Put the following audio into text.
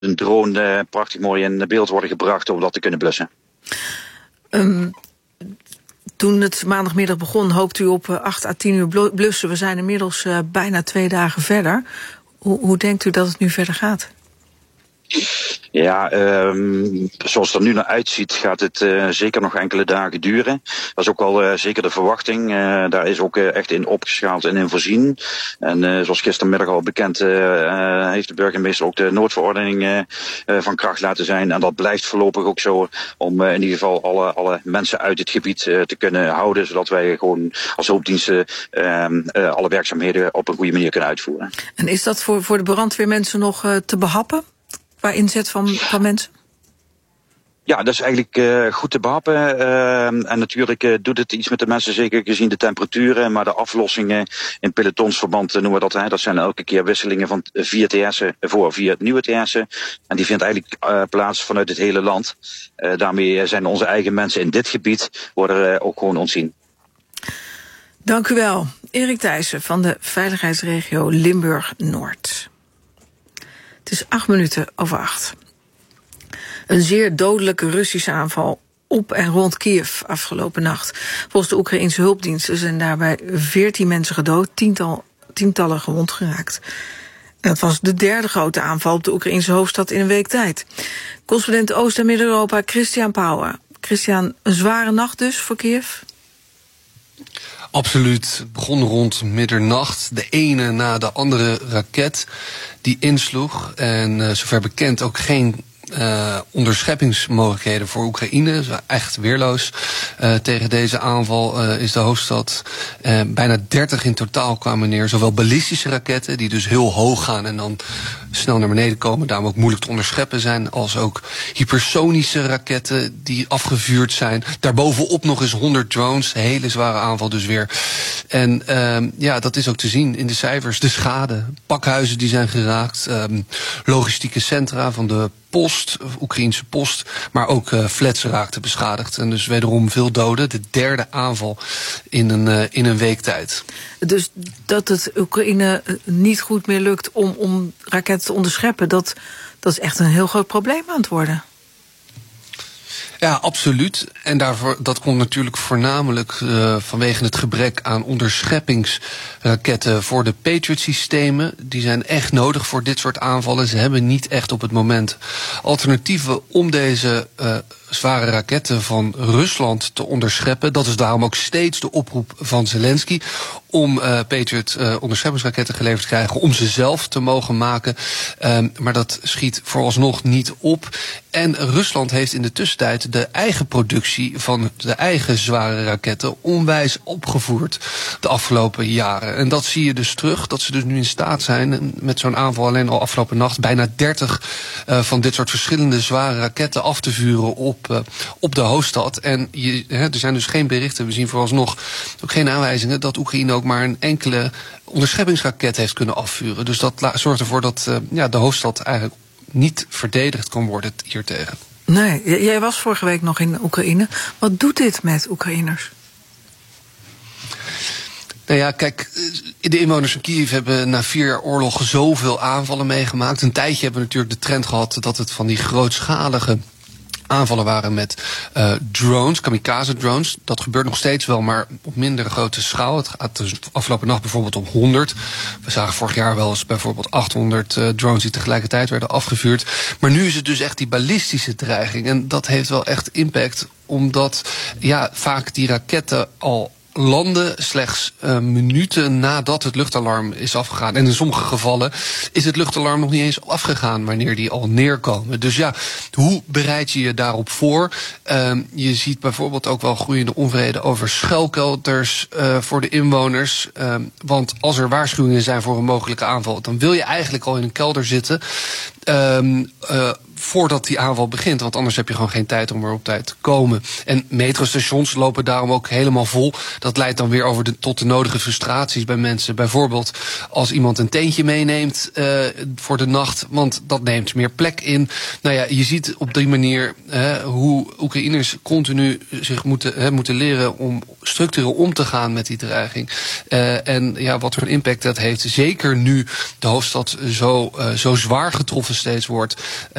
een drone prachtig mooi in beeld worden gebracht om dat te kunnen blussen. Toen het maandagmiddag begon, hoopt u op 8 à 10 uur blussen. We zijn inmiddels bijna 2 dagen verder. Hoe denkt u dat het nu verder gaat? Ja, zoals het er nu naar uitziet gaat het zeker nog enkele dagen duren. Dat is ook wel zeker de verwachting. Daar is ook echt in opgeschaald en in voorzien. En zoals gistermiddag al bekend heeft de burgemeester ook de noodverordening van kracht laten zijn. En dat blijft voorlopig ook zo om in ieder geval alle mensen uit het gebied te kunnen houden. Zodat wij gewoon als hulpdiensten alle werkzaamheden op een goede manier kunnen uitvoeren. En is dat voor de brandweermensen nog te behappen? Qua inzet van mensen? Ja, dat is eigenlijk goed te behappen. En natuurlijk doet het iets met de mensen, zeker gezien de temperaturen. Maar de aflossingen in pelotonsverband noemen we dat. Dat zijn elke keer wisselingen van 4 TS'en voor 4 nieuwe TS'en. En die vindt eigenlijk plaats vanuit het hele land. Daarmee zijn onze eigen mensen in dit gebied worden ook gewoon ontzien. Dank u wel. Erik Thijssen van de veiligheidsregio Limburg-Noord. Het is 8:08. Een zeer dodelijke Russische aanval op en rond Kiev afgelopen nacht. Volgens de Oekraïense hulpdiensten zijn daarbij 14 mensen gedood, tientallen gewond geraakt. En dat was de derde grote aanval op de Oekraïense hoofdstad in een week tijd. Correspondent Oost- en Midden-Europa, Christian Pauwen. Christian, een zware nacht dus voor Kiev? Absoluut. Het begon rond middernacht. De ene na de andere raket die insloeg. En zover bekend ook geen onderscheppingsmogelijkheden voor Oekraïne. Echt weerloos. Tegen deze aanval is de hoofdstad bijna 30 in totaal kwamen neer. Zowel ballistische raketten, die dus heel hoog gaan en dan snel naar beneden komen, daarom ook moeilijk te onderscheppen zijn, als ook hypersonische raketten die afgevuurd zijn. Daarbovenop nog eens 100 drones. Hele zware aanval dus weer. En ja, dat is ook te zien in de cijfers. De schade, pakhuizen die zijn geraakt, logistieke centra van de post, Oekraïense post, maar ook flats raakten beschadigd. En dus wederom veel doden. De derde aanval in een week tijd. Dus dat het Oekraïne niet goed meer lukt om raketten te onderscheppen, dat is echt een heel groot probleem aan het worden. Ja, absoluut. En dat komt natuurlijk voornamelijk vanwege het gebrek aan onderscheppingsraketten voor de Patriot-systemen. Die zijn echt nodig voor dit soort aanvallen. Ze hebben niet echt op het moment alternatieven om deze zware raketten van Rusland te onderscheppen. Dat is daarom ook steeds de oproep van Zelensky om Patriot onderscheppingsraketten geleverd te krijgen, om ze zelf te mogen maken. Maar dat schiet vooralsnog niet op. En Rusland heeft in de tussentijd de eigen productie van de eigen zware raketten onwijs opgevoerd de afgelopen jaren. En dat zie je dus terug, dat ze dus nu in staat zijn met zo'n aanval alleen al afgelopen nacht bijna 30 van dit soort verschillende zware raketten af te vuren op de hoofdstad. En er zijn dus geen berichten, we zien vooralsnog ook geen aanwijzingen dat Oekraïne ook maar een enkele onderscheppingsraket heeft kunnen afvuren. Dus dat zorgt ervoor dat de hoofdstad eigenlijk niet verdedigd kan worden hiertegen. Nee, jij was vorige week nog in Oekraïne. Wat doet dit met Oekraïners? Nou ja, kijk, de inwoners van Kiev hebben na 4 jaar oorlog zoveel aanvallen meegemaakt. Een tijdje hebben we natuurlijk de trend gehad dat het van die grootschalige aanvallen waren met drones, kamikaze-drones. Dat gebeurt nog steeds wel, maar op minder grote schaal. Het gaat dus afgelopen nacht bijvoorbeeld om 100. We zagen vorig jaar wel eens bijvoorbeeld 800 drones die tegelijkertijd werden afgevuurd. Maar nu is het dus echt die ballistische dreiging. En dat heeft wel echt impact, omdat vaak die raketten al landen slechts minuten nadat het luchtalarm is afgegaan. En in sommige gevallen is het luchtalarm nog niet eens afgegaan wanneer die al neerkomen. Dus ja, hoe bereid je je daarop voor? Je ziet bijvoorbeeld ook wel groeiende onvrede over schuilkelders voor de inwoners. Want als er waarschuwingen zijn voor een mogelijke aanval, dan wil je eigenlijk al in een kelder zitten. voordat die aanval begint. Want anders heb je gewoon geen tijd om er op tijd te komen. En metrostations lopen daarom ook helemaal vol. Dat leidt dan weer tot de nodige frustraties bij mensen. Bijvoorbeeld als iemand een tentje meeneemt voor de nacht, want dat neemt meer plek in. Nou ja, je ziet op die manier hoe Oekraïners continu zich moeten leren om structureel om te gaan met die dreiging. En ja, wat voor een impact dat heeft, zeker nu de hoofdstad zo zwaar getroffen steeds wordt.